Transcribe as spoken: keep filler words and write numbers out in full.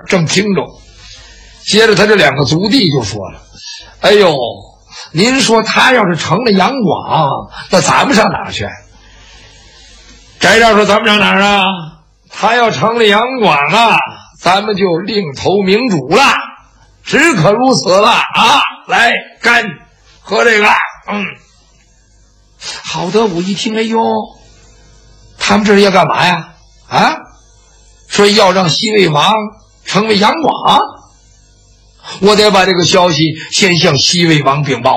正听着，接着他这两个族弟就说了：“哎呦，您说他要是成了杨广，那咱们上哪儿去？”翟让说：“咱们上哪儿啊？他要成了杨广啊，咱们就另投明主了，只可如此了啊！来，干，喝这个。”嗯，郝德武一听，哎呦，他们这是要干嘛呀？啊，说要让西魏王成为杨广，我得把这个消息先向西魏王禀报。